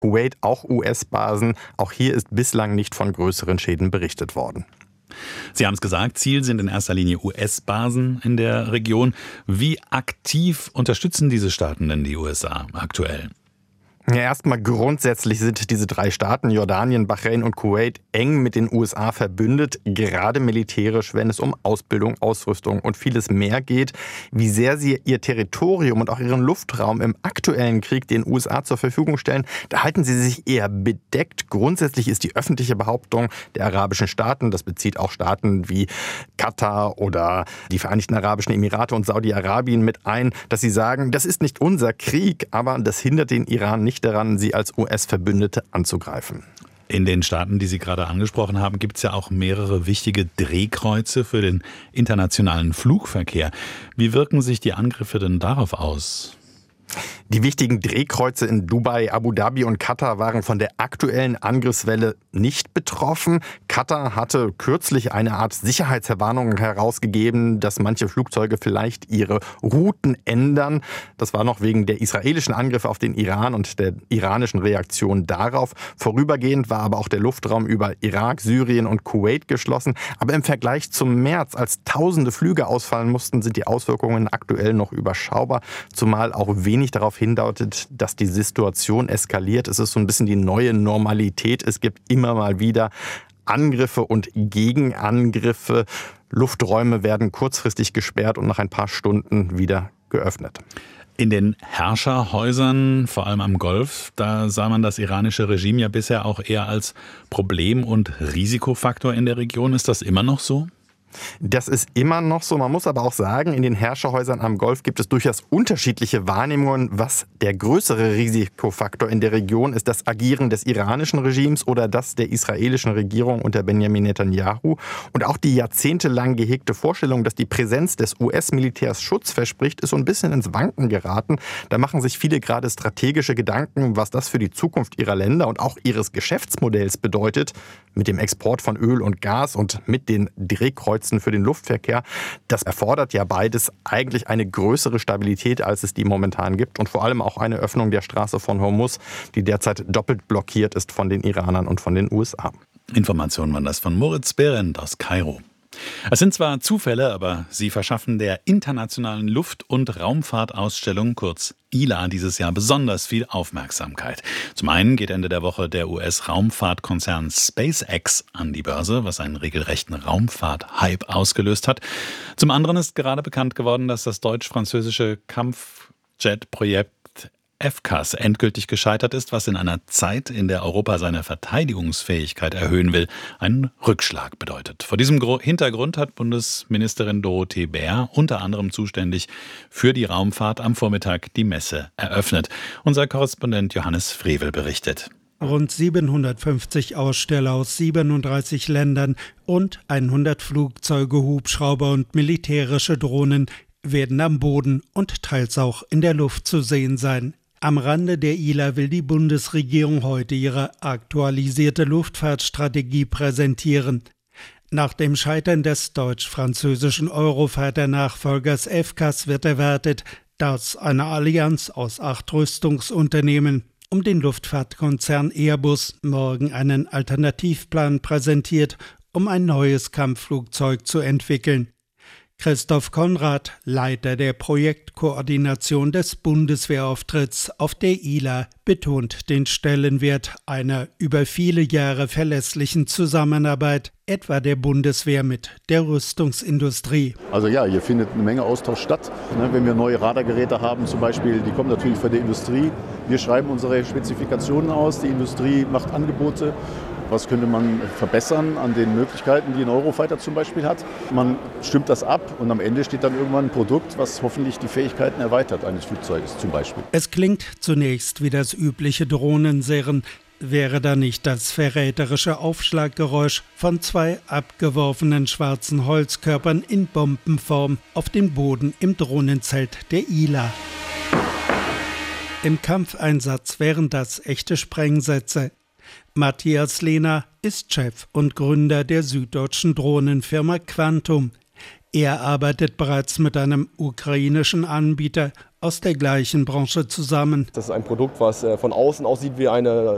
Kuwait auch US-Basen. Auch hier ist bislang nicht von größeren Schäden berichtet worden. Sie haben es gesagt, Ziel sind in erster Linie US-Basen in der Region. Wie aktiv unterstützen diese Staaten denn die USA aktuell? Ja, erstmal grundsätzlich sind diese 3 Staaten, Jordanien, Bahrain und Kuwait, eng mit den USA verbündet, gerade militärisch, wenn es um Ausbildung, Ausrüstung und vieles mehr geht. Wie sehr sie ihr Territorium und auch ihren Luftraum im aktuellen Krieg den USA zur Verfügung stellen, da halten sie sich eher bedeckt. Grundsätzlich ist die öffentliche Behauptung der arabischen Staaten, das bezieht auch Staaten wie Katar oder die Vereinigten Arabischen Emirate und Saudi-Arabien mit ein, dass sie sagen, das ist nicht unser Krieg, aber das hindert den Iran nicht daran, sie als US-Verbündete anzugreifen. In den Staaten, die Sie gerade angesprochen haben, gibt es ja auch mehrere wichtige Drehkreuze für den internationalen Flugverkehr. Wie wirken sich die Angriffe denn darauf aus? Die wichtigen Drehkreuze in Dubai, Abu Dhabi und Katar waren von der aktuellen Angriffswelle nicht betroffen. Katar hatte kürzlich eine Art Sicherheitsverwarnung herausgegeben, dass manche Flugzeuge vielleicht ihre Routen ändern. Das war noch wegen der israelischen Angriffe auf den Iran und der iranischen Reaktion darauf. Vorübergehend war aber auch der Luftraum über Irak, Syrien und Kuwait geschlossen. Aber im Vergleich zum März, als tausende Flüge ausfallen mussten, sind die Auswirkungen aktuell noch überschaubar, zumal auch wenig darauf hindeutet, dass die Situation eskaliert. Es ist so ein bisschen die neue Normalität. Es gibt immer mal wieder Angriffe und Gegenangriffe. Lufträume werden kurzfristig gesperrt und nach ein paar Stunden wieder geöffnet. In den Herrscherhäusern, vor allem am Golf, da sah man das iranische Regime ja bisher auch eher als Problem- und Risikofaktor in der Region. Ist das immer noch so? Das ist immer noch so. Man muss aber auch sagen, in den Herrscherhäusern am Golf gibt es durchaus unterschiedliche Wahrnehmungen. Was der größere Risikofaktor in der Region ist, das Agieren des iranischen Regimes oder das der israelischen Regierung unter Benjamin Netanyahu. Und auch die jahrzehntelang gehegte Vorstellung, dass die Präsenz des US-Militärs Schutz verspricht, ist so ein bisschen ins Wanken geraten. Da machen sich viele gerade strategische Gedanken, was das für die Zukunft ihrer Länder und auch ihres Geschäftsmodells bedeutet. Mit dem Export von Öl und Gas und mit den Drehkreuzen für den Luftverkehr. Das erfordert ja beides eigentlich eine größere Stabilität, als es die momentan gibt und vor allem auch eine Öffnung der Straße von Hormuz, die derzeit doppelt blockiert ist von den Iranern und von den USA. Informationen waren das von Moritz Behrendt aus Kairo. Es sind zwar Zufälle, aber sie verschaffen der internationalen Luft- und Raumfahrtausstellung, kurz ILA, dieses Jahr besonders viel Aufmerksamkeit. Zum einen geht Ende der Woche der US-Raumfahrtkonzern SpaceX an die Börse, was einen regelrechten Raumfahrt-Hype ausgelöst hat. Zum anderen ist gerade bekannt geworden, dass das deutsch-französische Kampfjet-Projekt FCAS endgültig gescheitert ist, was in einer Zeit, in der Europa seine Verteidigungsfähigkeit erhöhen will, einen Rückschlag bedeutet. Vor diesem Hintergrund hat Bundesministerin Dorothee Bär, unter anderem zuständig für die Raumfahrt, am Vormittag die Messe eröffnet. Unser Korrespondent Johannes Frevel berichtet. Rund 750 Aussteller aus 37 Ländern und 100 Flugzeuge, Hubschrauber und militärische Drohnen werden am Boden und teils auch in der Luft zu sehen sein. Am Rande der ILA will die Bundesregierung heute ihre aktualisierte Luftfahrtstrategie präsentieren. Nach dem Scheitern des deutsch-französischen Eurofighter-Nachfolgers FCAS wird erwartet, dass eine Allianz aus 8 Rüstungsunternehmen um den Luftfahrtkonzern Airbus morgen einen Alternativplan präsentiert, um ein neues Kampfflugzeug zu entwickeln. Christoph Konrad, Leiter der Projektkoordination des Bundeswehrauftritts auf der ILA, betont den Stellenwert einer über viele Jahre verlässlichen Zusammenarbeit, etwa der Bundeswehr mit der Rüstungsindustrie. Also ja, hier findet eine Menge Austausch statt. Wenn wir neue Radargeräte haben zum Beispiel, die kommen natürlich von der Industrie. Wir schreiben unsere Spezifikationen aus, die Industrie macht Angebote. Was könnte man verbessern an den Möglichkeiten, die ein Eurofighter zum Beispiel hat? Man stimmt das ab und am Ende steht dann irgendwann ein Produkt, was hoffentlich die Fähigkeiten erweitert eines Flugzeuges zum Beispiel. Es klingt zunächst wie das übliche Drohnenserren. Wäre da nicht das verräterische Aufschlaggeräusch von 2 abgeworfenen schwarzen Holzkörpern in Bombenform auf dem Boden im Drohnenzelt der ILA? Im Kampfeinsatz wären das echte Sprengsätze. Matthias Lehner ist Chef und Gründer der süddeutschen Drohnenfirma Quantum. Er arbeitet bereits mit einem ukrainischen Anbieter aus der gleichen Branche zusammen. Das ist ein Produkt, was von außen aussieht wie eine